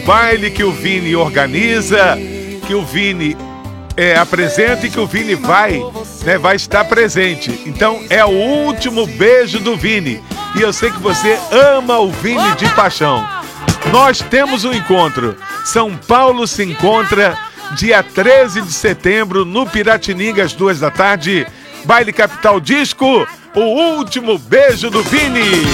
Baile que o Vini organiza, que o Vini apresenta e que o Vini vai estar presente. Então é o último beijo do Vini. E eu sei que você ama o Vini de paixão. Nós temos um encontro. São Paulo se encontra dia 13 de setembro no Piratininga às 2 da tarde. Baile Capital Disco, o último beijo do Vini.